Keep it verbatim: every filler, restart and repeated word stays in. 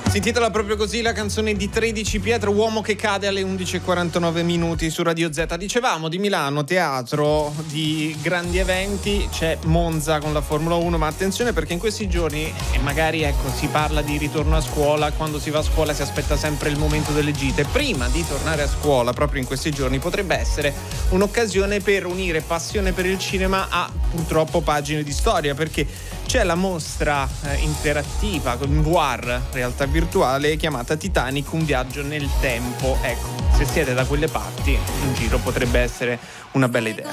Si intitola proprio così la canzone di tredici Pietro, Uomo che cade, alle undici e quarantanove minuti su Radio Z. Dicevamo di Milano, teatro di grandi eventi, c'è Monza con la Formula uno, ma attenzione perché in questi giorni, e magari ecco si parla di ritorno a scuola, quando si va a scuola si aspetta sempre il momento delle gite. Prima di tornare a scuola, proprio in questi giorni, potrebbe essere un'occasione per unire passione per il cinema a purtroppo pagine di storia, perché c'è la mostra eh, interattiva in V R, realtà virtuale, chiamata Titanic, un viaggio nel tempo. Ecco, se siete da quelle parti, un giro potrebbe essere una bella idea.